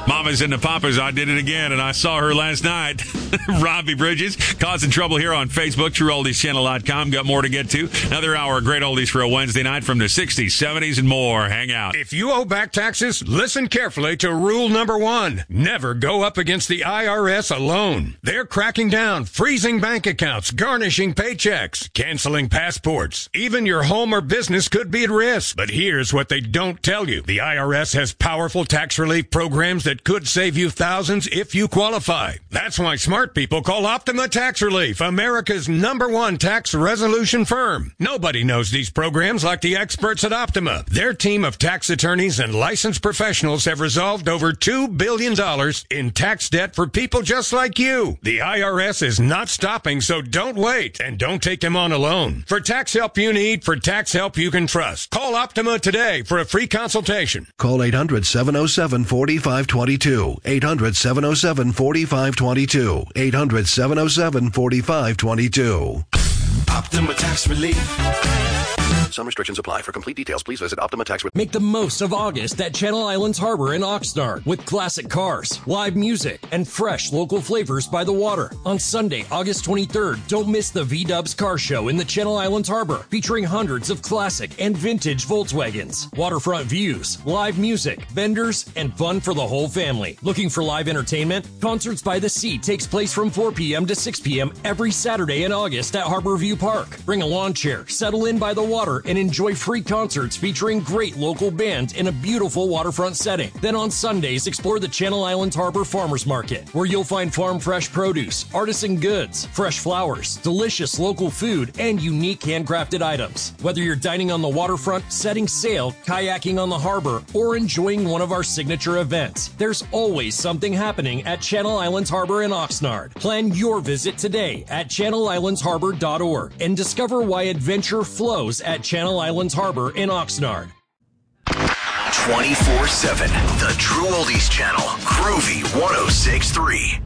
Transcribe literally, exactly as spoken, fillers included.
Mamas and the Papas, I did it again, and I saw her last night. Robbie Bridges, causing trouble here on Facebook, True Oldies Channel dot com. Got more to get to. Another hour of great oldies for a Wednesday night from the sixties, seventies, and more. Hang out. If you owe back taxes, listen carefully to rule number one. Never go up against the I R S alone. They're cracking down, freezing bank accounts, garnishing paychecks, canceling passports. Even your home or business could be at risk. But here's what they don't tell you. The I R S has powerful tax relief programs that could save you thousands if you qualify. That's why smart people call Optima Tax Relief, America's number one tax resolution firm. Nobody knows these programs like the experts at Optima. Their team of tax attorneys and licensed professionals have resolved over two billion dollars in tax debt for people just like you. The I R S is not stopping, so don't wait, and don't take them on alone. For tax help you need, for tax help you can trust, call Optima today for a free consultation. Call eight hundred, seven oh seven, four five two two. eight hundred, seven oh seven, four five two two. eight hundred, seven oh seven, four five two two. Optima Tax Relief. Some restrictions apply. For complete details, please visit Optima Tax Relief. Make the most of August at Channel Islands Harbor in Oxnard with classic cars, live music, and fresh local flavors by the water. On Sunday, August twenty-third, don't miss the V-Dubs Car Show in the Channel Islands Harbor, featuring hundreds of classic and vintage Volkswagens, waterfront views, live music, vendors, and fun for the whole family. Looking for live entertainment? Concerts by the Sea takes place from four p.m. to six p.m. every Saturday in August at Harborview Park. Bring a lawn chair, settle in by the water, and enjoy free concerts featuring great local bands in a beautiful waterfront setting. Then on Sundays, explore the Channel Islands Harbor Farmers Market, where you'll find farm fresh produce, artisan goods, fresh flowers, delicious local food, and unique handcrafted items. Whether you're dining on the waterfront, setting sail, kayaking on the harbor, or enjoying one of our signature events, there's always something happening at Channel Islands Harbor in Oxnard. Plan your visit today at channel islands harbor dot org and discover why adventure flows at Channel Islands Harbor in Oxnard. twenty-four seven. The True Oldies Channel. Groovy one oh six point three.